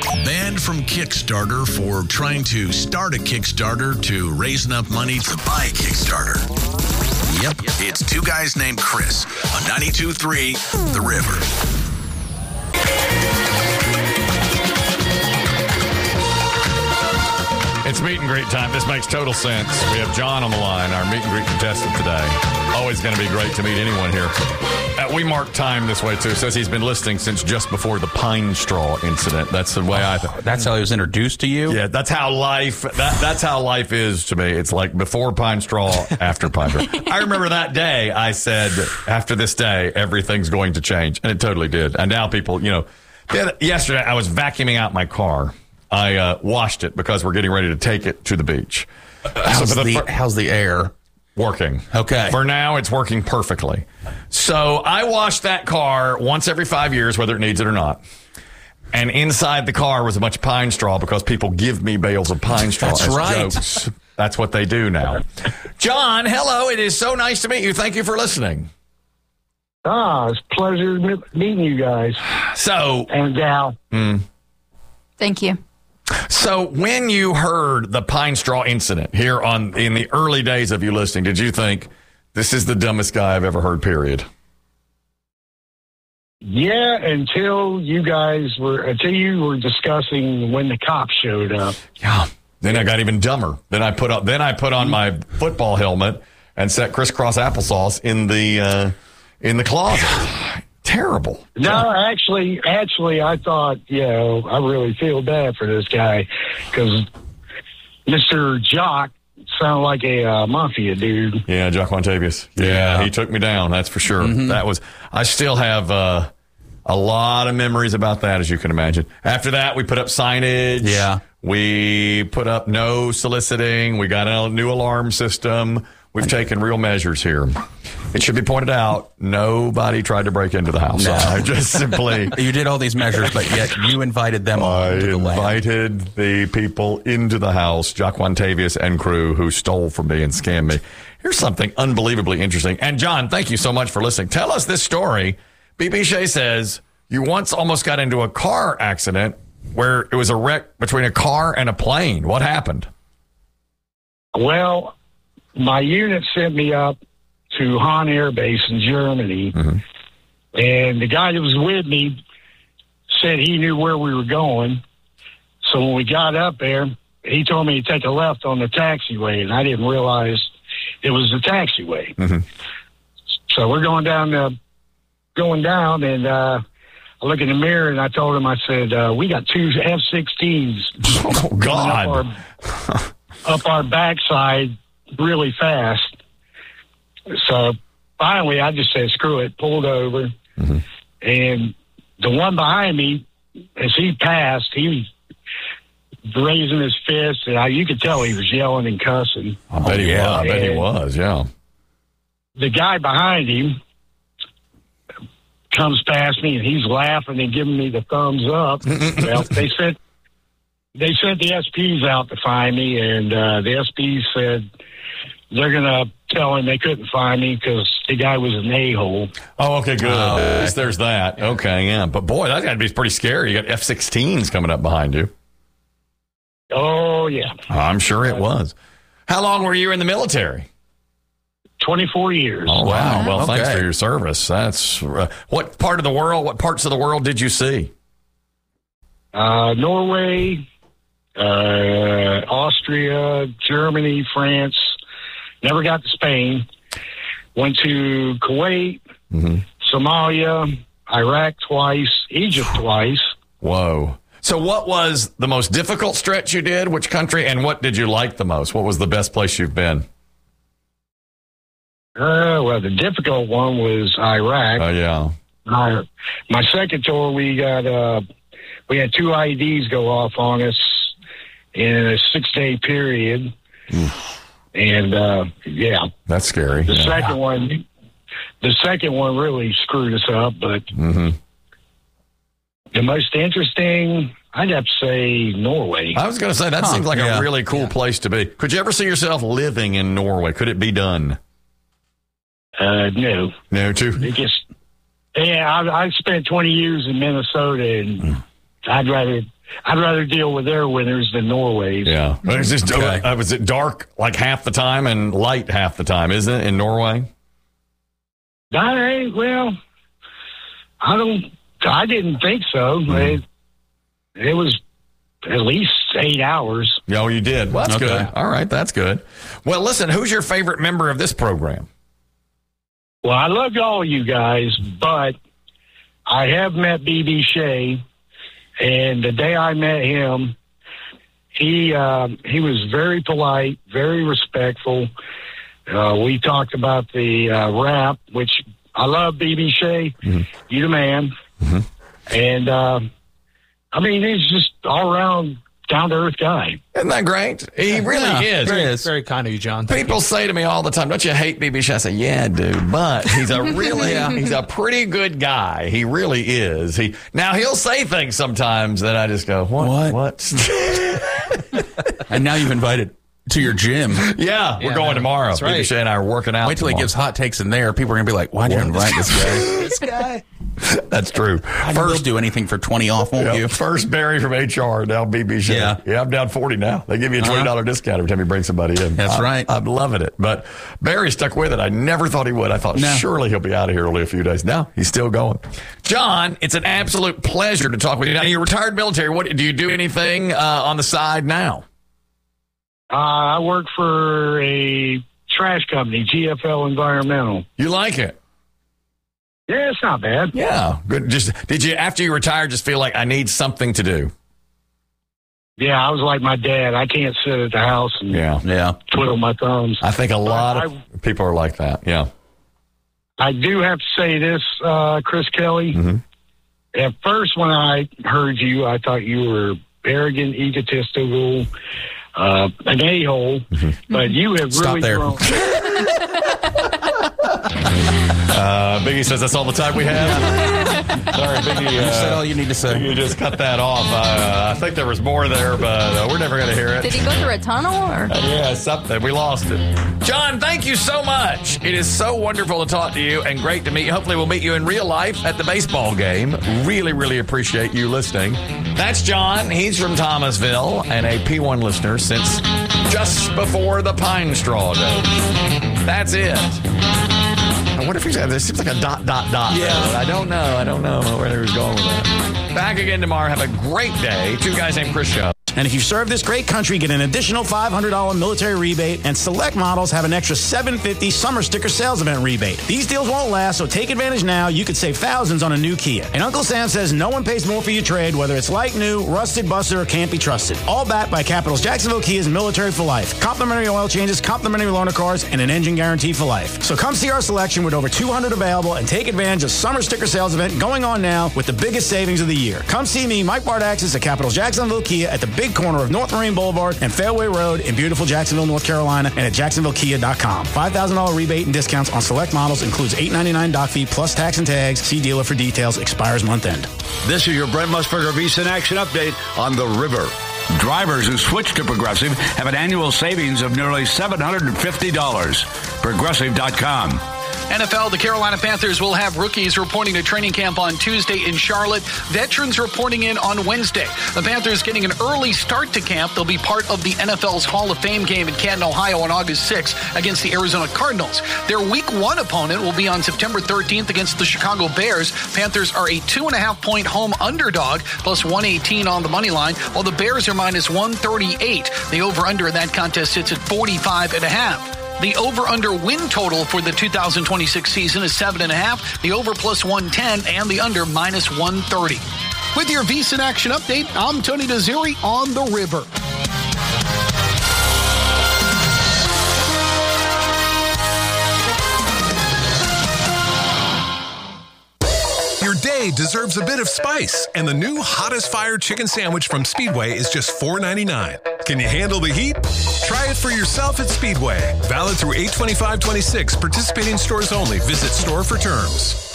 Banned from Kickstarter for trying to start a Kickstarter to raise enough money to buy a Kickstarter. Yep, it's two guys named Chris on 92.3 The River. It's meet and greet time. This makes total sense. We have John on the line, our meet and greet contestant today. Always going to be great to meet anyone here. We mark time this way, too. Says he's been listening since just before the pine straw incident. That's the way That's how he was introduced to you? Yeah, that's how life is to me. It's like before pine straw, after pine straw. I remember that day I said, after this day, everything's going to change. And it totally did. And now people, yesterday I was vacuuming out my car. I washed it because we're getting ready to take it to the beach. How's the air? Working. Okay. For now, it's working perfectly. So I wash that car once every 5 years, whether it needs it or not. And inside the car was a bunch of pine straw because people give me bales of pine straw That's as right. jokes. That's what they do now. John, hello. It is so nice to meet you. Thank you for listening. It's a pleasure meeting you guys. So, and gal. Thank you. So when you heard the pine straw incident here in the early days of you listening, did you think this is the dumbest guy I've ever heard, period? Yeah, until you were discussing when the cops showed up. Yeah. Then I got even dumber. Then I put on my football helmet and set crisscross applesauce in the closet. Terrible. No, actually, I thought, I really feel bad for this guy because Mr. Jock sounded like a mafia dude. Yeah, Jock Montavious. Yeah, he took me down. That's for sure. Mm-hmm. I still have a lot of memories about that, as you can imagine. After that, we put up signage. Yeah. We put up no soliciting. We got a new alarm system. We've taken real measures here. It should be pointed out, nobody tried to break into the house. No. I just simply... You did all these measures, but yet you invited them I to the land. invited the people into the house, Jock Montavious and crew, who stole from me and scammed me. Here's something unbelievably interesting. And, John, thank you so much for listening. Tell us this story. B.B. Shea says you once almost got into a car accident where it was a wreck between a car and a plane. What happened? Well, my unit sent me up to Hahn Air Base in Germany, and the guy that was with me said he knew where we were going. So when we got up there, he told me to take a left on the taxiway, and I didn't realize it was the taxiway. Mm-hmm. So we're going down, and I look in the mirror, and I told him, I said, we got two F-16s Oh, God. up our backside really fast. So finally, I just said, screw it, pulled over. Mm-hmm. And the one behind me, as he passed, he was raising his fist, and you could tell he was yelling and cussing. I bet he was. I bet he was, yeah. The guy behind him comes past me, and he's laughing and giving me the thumbs up. Well, they sent the SPs out to find me, and the SPs said they're going to tell him they couldn't find me because the guy was an a-hole. Oh, okay, good. At least there's that. Okay, yeah. But, boy, that's got to be pretty scary. You got F-16s coming up behind you. Oh, yeah. I'm sure it was. How long were you in the military? 24 years. Oh, wow. Well, Okay. thanks for your service. That's what parts of the world did you see? Norway, Austria, Germany, France. Never got to Spain. Went to Kuwait, Somalia, Iraq twice, Egypt twice. Whoa. So what was the most difficult stretch you did? Which country? And what did you like the most? What was the best place you've been? Well, the difficult one was Iraq. Oh, yeah. My second tour, we had two IEDs go off on us in a 6-day period. And, yeah. That's scary. The second one really screwed us up, but the most interesting, I'd have to say Norway. I was going to say, that seems like a really cool place to be. Could you ever see yourself living in Norway? Could it be done? No. No, too? I spent 20 years in Minnesota, and I'd rather I'd rather deal with their winters than Norway's. Yeah. Was it dark like half the time and light half the time, isn't it, in Norway? I didn't think so. It was at least 8 hours. Oh, you did. Well, that's Okay. good. All right, that's good. Well, listen, who's your favorite member of this program? Well, I love all you guys, but I have met B.B. Shea, and the day I met him, he was very polite, very respectful. We talked about the rap, which I love B.B. Shea. Mm-hmm. You the man. Mm-hmm. And, he's just all around down-to-earth guy. Isn't that great? He really is. Very kind of you, John. People say to me all the time, don't you hate B.B. Shea? I say, yeah, I do. But he's a really, he's a pretty good guy. He really is. He'll say things sometimes that I just go, what? And now you've invited to your gym. Yeah, we're going tomorrow. That's right. B.B. Shea and I are working out. Wait till he tomorrow. gives hot takes in there. People are going to be like, why'd you invite this guy? This guy. That's true. First, do anything for 20 off, won't you? First Barry from HR, now B.B. Shea. Yeah, I'm down 40 now. They give you a $20 discount every time you bring somebody in. That's right. I'm loving it. But Barry stuck with it. I never thought he would. I thought surely he'll be out of here only a few days. No, he's still going. John, it's an absolute pleasure to talk with you. Now, you're retired military. What do you do anything on the side now? I work for a trash company, GFL Environmental. You like it? Yeah, it's not bad. Yeah, good. Did you, after you retired, just feel like I need something to do? Yeah, I was like my dad. I can't sit at the house and twiddle my thumbs. I think a lot of people are like that. Yeah. I do have to say this, Chris Kelly. Mm-hmm. At first, when I heard you, I thought you were arrogant, egotistical, an a-hole, but you have really grown. Biggie says that's all the time we have. Sorry, Biggie. You said all you need to say. You just cut that off. I think there was more there, but we're never going to hear it. Did he go through a tunnel? Or? Yeah, something. We lost it. John, thank you so much. It is so wonderful to talk to you and great to meet you. Hopefully we'll meet you in real life at the baseball game. Really, really appreciate you listening. That's John. He's from Thomasville and a P1 listener since just before the Pine Straw Day. That's it. I wonder if he's there seems like a ... Yeah. There. I don't know where he was going with that. Back again tomorrow. Have a great day. Two Guys Named Chris show. And if you serve this great country, get an additional $500 military rebate, and select models have an extra $750 summer sticker sales event rebate. These deals won't last, so take advantage now. You could save thousands on a new Kia. And Uncle Sam says no one pays more for your trade, whether it's like new, rusted, busted, or can't be trusted. All backed by Capital's Jacksonville Kia's Military for Life. Complimentary oil changes, complimentary loaner cars, and an engine guarantee for life. So come see our selection with over 200 available and take advantage of summer sticker sales event going on now with the biggest savings of the year. Come see me, Mike Bardaxis, at Capital's Jacksonville Kia at the big corner of North Marine Boulevard and Fairway Road in beautiful Jacksonville, North Carolina, and at JacksonvilleKia.com. $5,000 rebate and discounts on select models includes $8.99 dock fee plus tax and tags. See dealer for details. Expires month end. This is your Brent Musburger Visa in Action update on the river. Drivers who switch to Progressive have an annual savings of nearly $750. Progressive.com. NFL, the Carolina Panthers will have rookies reporting to training camp on Tuesday in Charlotte. Veterans reporting in on Wednesday. The Panthers getting an early start to camp. They'll be part of the NFL's Hall of Fame game in Canton, Ohio on August 6th against the Arizona Cardinals. Their Week 1 opponent will be on September 13th against the Chicago Bears. Panthers are a 2.5-point home underdog, plus 118 on the money line, while the Bears are minus 138. The over-under in that contest sits at 45.5. The over-under win total for the 2026 season is 7.5. The over plus 110 and the under minus 130. With your VSiN Action update, I'm Tony Desiri on the river. Your day deserves a bit of spice, and the new Hottest Fire Chicken Sandwich from Speedway is just $4.99. Can you handle the heat? Try it for yourself at Speedway. Valid through 8/25/26. Participating stores only. Visit store for terms.